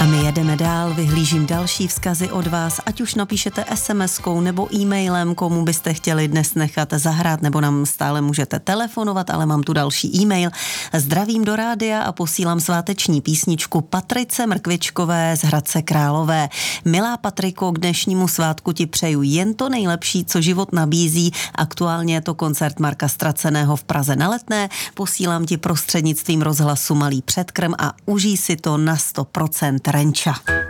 A my jedeme dál, vyhlížím další vzkazy od vás, ať už napíšete SMS-kou nebo e-mailem, komu byste chtěli dnes nechat zahrát, nebo nám stále můžete telefonovat, ale mám tu další e-mail. Zdravím do rádia a posílám sváteční písničku Patrice Mrkvičkové z Hradce Králové. Milá Patriko, k dnešnímu svátku ti přeju jen to nejlepší, co život nabízí. Aktuálně je to koncert Marka Straceného v Praze na Letné. Posílám ti prostřednictvím rozhlasu malý předkrm a užij si to na 100% Renča.